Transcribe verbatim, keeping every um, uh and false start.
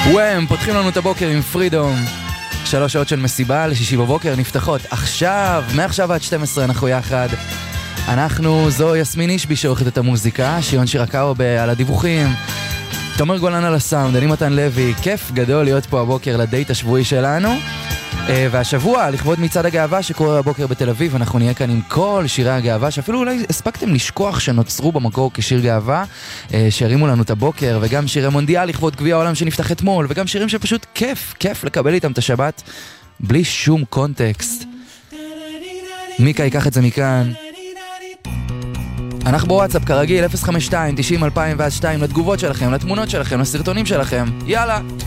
והם פותחים לנו את הבוקר עם פרידום. שלוש שעות של מסיבה לשישי בבוקר נפתחות עכשיו, מעכשיו עד שתים עשרה אנחנו יחד. אנחנו, זו יסמין אישבי שעורכת את המוזיקה, שיון שירקאו על הדיווחים, תומר גולן על הסאונד, אני מתן לוי. כיף גדול להיות פה הבוקר לדייט השבועי שלנו. והשבוע, לכבוד מצעד הגאווה שקורה הבוקר בתל אביב, אנחנו נהיה כאן עם כל שירי הגאווה, שאפילו אולי הספקתם לשכוח שנוצרו במקור כשיר גאווה, שהרימו לנו את הבוקר, וגם שירי מונדיאל לכבוד גביע העולם שנפתח אתמול, וגם שירים שפשוט כיף, כיף לקבל איתם את השבת, בלי שום קונטקסט. מיקה ייקח את זה מכאן. אנחנו בוואטסאפ כרגיל, אפס חמש שתיים תשעים אלפיים ואז שתיים לתגובות שלכם, לתמונות שלכם, לסרטונים שלכם. יאללה!